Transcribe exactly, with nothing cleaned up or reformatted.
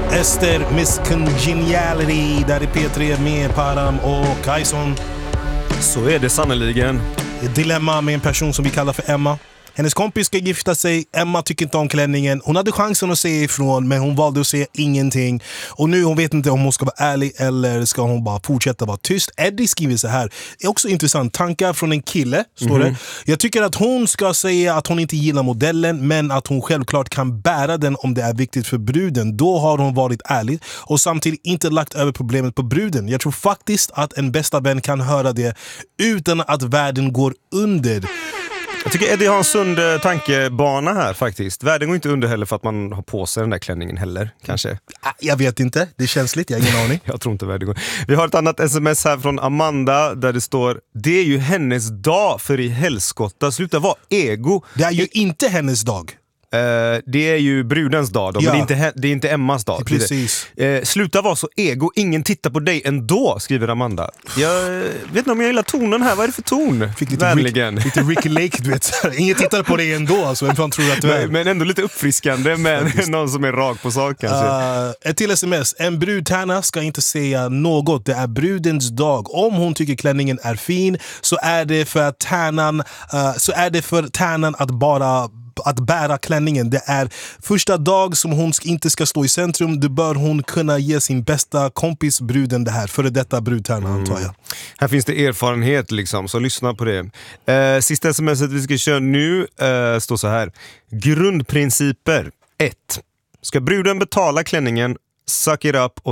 Ester, Miss Congeniality, där är P tre med Param och Kajson. Så är det sannoliken. Ett dilemma med en person som vi kallar för Emma. Hennes kompis ska gifta sig, Emma tycker inte om klänningen. Hon hade chansen att säga ifrån, men hon valde att säga ingenting. Och nu hon vet inte om hon ska vara ärlig eller ska hon bara fortsätta vara tyst. Eddie skriver så här. Det är också intressant, tankar från en kille, står mm-hmm. det. Jag tycker att hon ska säga att hon inte gillar modellen, men att hon självklart kan bära den om det är viktigt för bruden. Då har hon varit ärlig och samtidigt inte lagt över problemet på bruden. Jag tror faktiskt att en bästa vän kan höra det utan att världen går under. Jag tycker Eddie har en sund tankebana här faktiskt. Världen går inte under heller för att man har på sig den där klänningen heller, kanske. Jag vet inte, det känns lite, jag har ingen aning. Jag tror inte världen går. Vi har ett annat sms här från Amanda där det står: det är ju hennes dag för i helskotta. Sluta vara ego. Det är ju inte hennes dag. Uh, det är ju brudens dag då, ja. Men det är, inte, det är inte Emmas dag. Precis. Uh, sluta vara så ego, ingen tittar på dig ändå, skriver Amanda. Jag vet inte om jag gillar tonen här, vad är det för ton? Fick lite, Rick, lite Ricky Lake, du vet. Ingen tittar på dig ändå, alltså. Vem fan tror att du är? Men, men ändå lite uppfriskande med någon som är rak på sak kanske. Uh, ett till sms. En brudtärna ska inte säga något, det är brudens dag. Om hon tycker klänningen är fin så är det för tärnan, uh, så är det för tärnan att bara att bära klänningen. Det är första dag som hon inte ska stå i centrum. Då bör hon kunna ge sin bästa kompis bruden det här. Före detta brudtärna, mm. antar jag. Här finns det erfarenhet liksom, så lyssna på det. Eh, sista smset vi ska köra nu eh, står så här. Grundprinciper. ett. Ska bruden betala klänningen, suck it up och